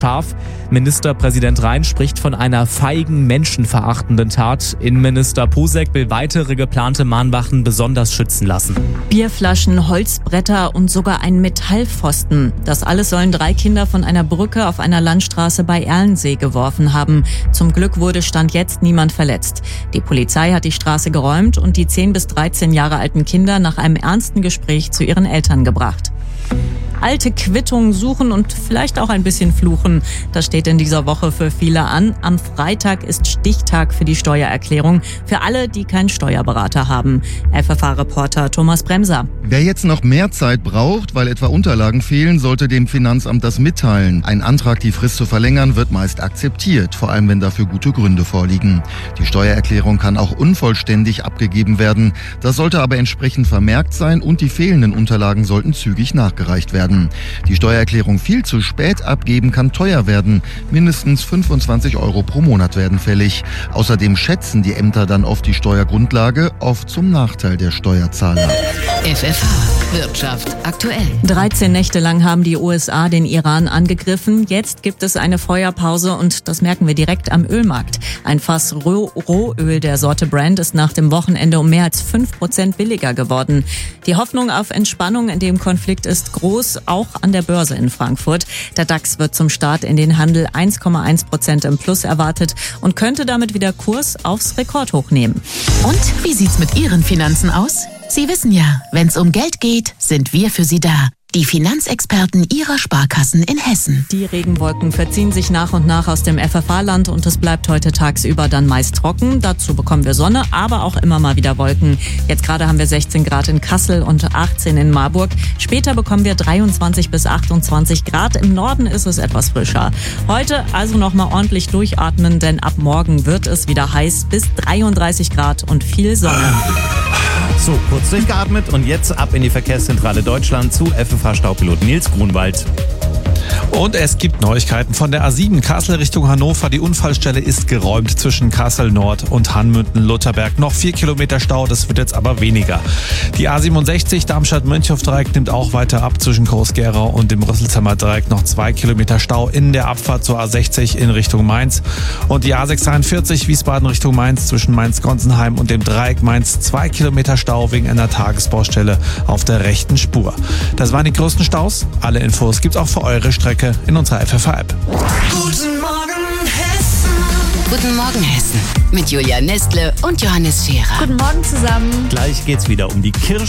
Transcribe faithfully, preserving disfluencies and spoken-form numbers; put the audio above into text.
scharf. Ministerpräsident Rhein spricht von einer feigen, menschenverachtenden Tat. Innenminister Posek will weitere geplante Mahnwachen besonders schützen lassen. Bierflaschen, Holzbretter und sogar ein Metallpfosten. Das alles sollen drei Kinder von einer Brücke auf einer Landstraße bei Erlensee geworfen haben. Zum Glück wurde Stand jetzt niemand verletzt. Die Polizei hat die Straße geräumt und die zehn bis dreizehn Jahre alten Kinder nach einem ernsten Gespräch zu ihren Eltern gebracht. Alte Quittungen suchen und vielleicht auch ein bisschen fluchen. Das steht in dieser Woche für viele an. Am Freitag ist Stichtag für die Steuererklärung. Für alle, die keinen Steuerberater haben. F F H-Reporter Thomas Bremser. Wer jetzt noch mehr Zeit braucht, weil etwa Unterlagen fehlen, sollte dem Finanzamt das mitteilen. Ein Antrag, die Frist zu verlängern, wird meist akzeptiert, vor allem wenn dafür gute Gründe vorliegen. Die Steuererklärung kann auch unvollständig abgegeben werden. Das sollte aber entsprechend vermerkt sein und die fehlenden Unterlagen sollten zügig nachgereicht werden. Die Steuererklärung viel zu spät abgeben kann teuer werden. Mindestens fünfundzwanzig Euro pro Monat werden fällig. Außerdem schätzen die Ämter dann oft die Steuergrundlage, oft zum Nachteil der Steuerzahler. F F H Wirtschaft aktuell. dreizehn Nächte lang haben die U S A den Iran angegriffen. Jetzt gibt es eine Feuerpause und das merken wir direkt am Ölmarkt. Ein Fass Roh- Rohöl der Sorte Brent ist nach dem Wochenende um mehr als fünf Prozent billiger geworden. Die Hoffnung auf Entspannung in dem Konflikt ist groß, auch an der Börse in Frankfurt. Der DAX wird zum Start in den Handel eins Komma eins Prozent im Plus erwartet und könnte damit wieder Kurs aufs Rekordhoch nehmen. Und wie sieht's mit Ihren Finanzen aus? Sie wissen ja, wenn's um Geld geht, sind wir für Sie da. Die Finanzexperten Ihrer Sparkassen in Hessen. Die Regenwolken verziehen sich nach und nach aus dem F F H-Land und es bleibt heute tagsüber dann meist trocken. Dazu bekommen wir Sonne, aber auch immer mal wieder Wolken. Jetzt gerade haben wir sechzehn Grad in Kassel und achtzehn in Marburg. Später bekommen wir dreiundzwanzig bis achtundzwanzig Grad. Im Norden ist es etwas frischer. Heute also nochmal ordentlich durchatmen, denn ab morgen wird es wieder heiß bis dreiunddreißig Grad und viel Sonne. So, kurz durchgeatmet und jetzt ab in die Verkehrszentrale Deutschland zu F F H-Staupilot Nils Grunwald. Und es gibt Neuigkeiten von der A sieben Kassel Richtung Hannover. Die Unfallstelle ist geräumt zwischen Kassel Nord und Hanmünden-Lutherberg. Noch vier Kilometer Stau, das wird jetzt aber weniger. Die A siebenundsechzig Darmstadt-Mönchhof-Dreieck nimmt auch weiter ab zwischen Groß-Gerau und dem Rüsselsheimer Dreieck. Noch zwei Kilometer Stau in der Abfahrt zur A sechzig in Richtung Mainz. Und die A sechshunderteinundvierzig Wiesbaden Richtung Mainz zwischen Mainz-Gonsenheim und dem Dreieck Mainz. Zwei Kilometer Stau wegen einer Tagesbaustelle auf der rechten Spur. Das waren die größten Staus. Alle Infos gibt's auch für eure Strecke in unserer F F H-App. Guten Morgen Hessen. Guten Morgen Hessen. Mit Julia Nestle und Johannes Scherer. Guten Morgen zusammen. Gleich geht's wieder um die Kirsch